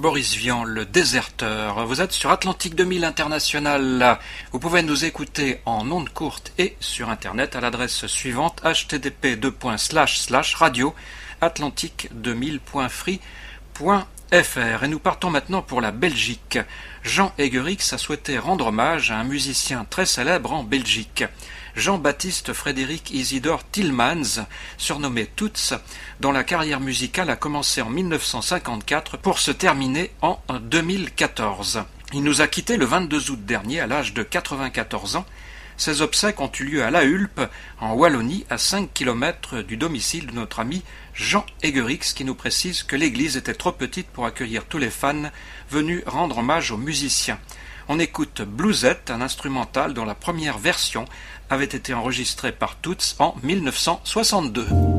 Boris Vian, le déserteur. Vous êtes sur Atlantique 2000 International. Vous pouvez nous écouter en ondes courtes et sur Internet à l'adresse suivante http://radio-atlantique2000.free.fr. Et nous partons maintenant pour la Belgique. Jean Egerix a souhaité rendre hommage à un musicien très célèbre en Belgique. Jean-Baptiste Frédéric Isidore Tillmans, surnommé Toots, dont la carrière musicale a commencé en 1954 pour se terminer en 2014. Il nous a quittés le 22 août dernier à l'âge de 94 ans. Ses obsèques ont eu lieu à La Hulpe, en Wallonie, à 5 km du domicile de notre ami Jean Egerix, qui nous précise que l'église était trop petite pour accueillir tous les fans venus rendre hommage aux musiciens. On écoute Bluesette, un instrumental dont la première version avait été enregistrée par Toots en 1962.